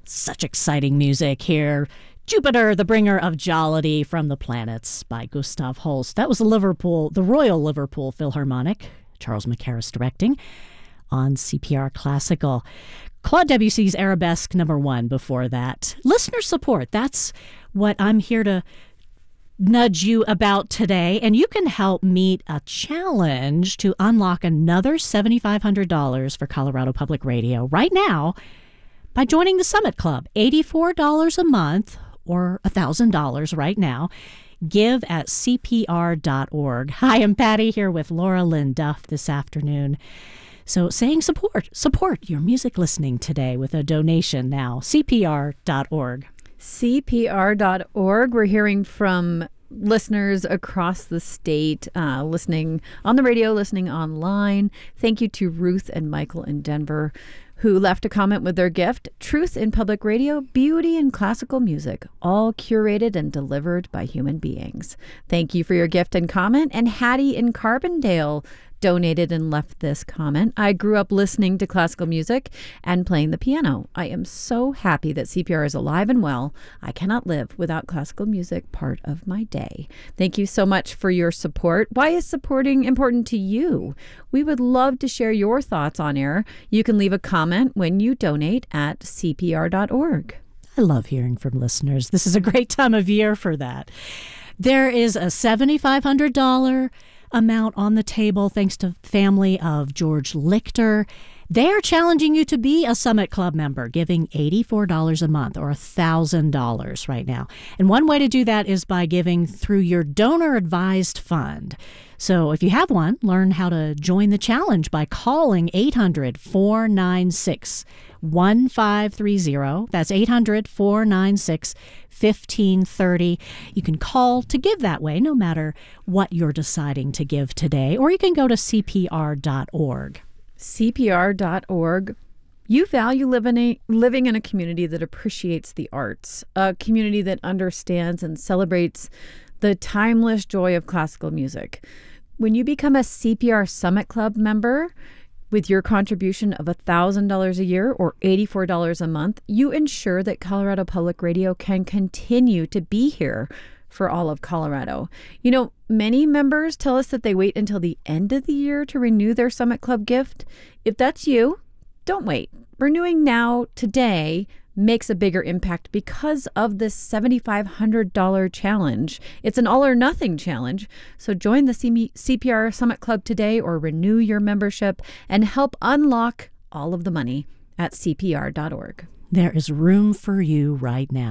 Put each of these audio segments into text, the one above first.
Such exciting music here. Jupiter, the Bringer of Jollity from the Planets by Gustav Holst. That was the Royal Liverpool Philharmonic, Charles Mackerras directing, on CPR Classical. Claude Debussy's Arabesque No. 1 before that. Listener support, that's what I'm here to nudge you about today. And you can help meet a challenge to unlock another $7,500 for Colorado Public Radio right now by joining the Summit Club. $84 a month or $1,000 right now. Give at CPR.org. Hi, I'm Patty here with Laura Lynn Duff this afternoon. So saying support your music listening today with a donation now. CPR.org. CPR.org. We're hearing from listeners across the state, listening on the radio, listening online. Thank you to Ruth and Michael in Denver, who left a comment with their gift: Truth in Public Radio, Beauty in Classical Music, all curated and delivered by human beings. Thank you for your gift and comment. And Hattie in Carbondale donated and left this comment: I grew up listening to classical music and playing the piano. I am so happy that CPR is alive and well. I cannot live without classical music part of my day. Thank you so much for your support. Why is supporting important to you? We would love to share your thoughts on air. You can leave a comment when you donate at CPR.org. I love hearing from listeners. This is a great time of year for that. There is a $7,500 amount on the table thanks to family of George Lichter. They are challenging you to be a Summit Club member, giving $84 a month or $1,000 right now. And one way to do that is by giving through your donor-advised fund. So if you have one, learn how to join the challenge by calling 800-496-1530. That's 800-496-1530. You can call to give that way, no matter what you're deciding to give today, or you can go to CPR.org. CPR.org. You value living in a community that appreciates the arts, a community that understands and celebrates the timeless joy of classical music. When you become a CPR Summit Club member with your contribution of $1,000 a year or $84 a month, you ensure that Colorado Public Radio can continue to be here for all of Colorado. You know, many members tell us that they wait until the end of the year to renew their Summit Club gift. If that's you, don't wait. Renewing now today makes a bigger impact because of this $7,500 challenge. It's an all or nothing challenge. So join the CPR Summit Club today or renew your membership and help unlock all of the money at CPR.org. There is room for you right now,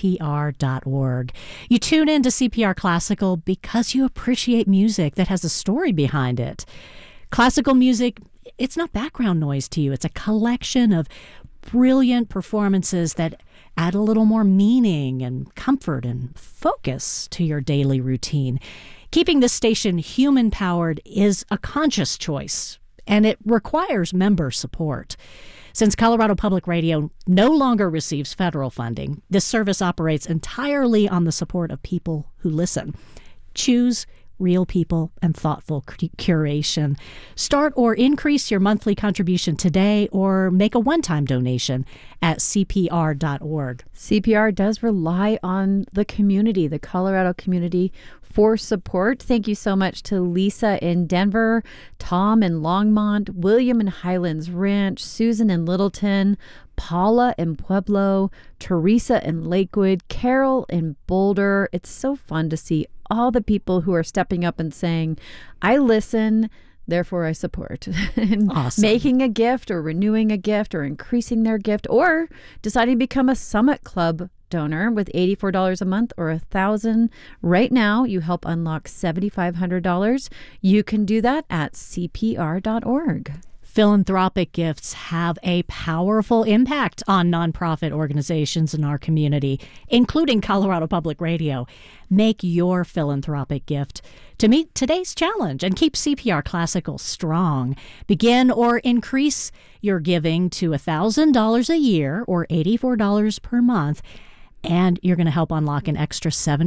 CPR.org. You tune in to CPR Classical because you appreciate music that has a story behind it. Classical music, it's not background noise to you. It's a collection of brilliant performances that add a little more meaning and comfort and focus to your daily routine. Keeping this station human-powered is a conscious choice, and it requires member support. Since Colorado Public Radio no longer receives federal funding, this service operates entirely on the support of people who listen. Choose real people and thoughtful curation. Start or increase your monthly contribution today or make a one-time donation at CPR.org. CPR does rely on the community, the Colorado community, for support. Thank you so much to Lisa in Denver, Tom in Longmont, William in Highlands Ranch, Susan in Littleton, Paula in Pueblo, Teresa in Lakewood, Carol in Boulder. It's so fun to see all the people who are stepping up and saying, I listen, therefore I support. And awesome. Making a gift or renewing a gift or increasing their gift or deciding to become a Summit Club donor with $84 a month or $1,000 right now. You help unlock $7,500. You can do that at CPR.org. Philanthropic gifts have a powerful impact on nonprofit organizations in our community, including Colorado Public Radio. Make your philanthropic gift to meet today's challenge and keep CPR Classical strong. Begin or increase your giving to $1,000 a year or $84 per month, and you're going to help unlock an extra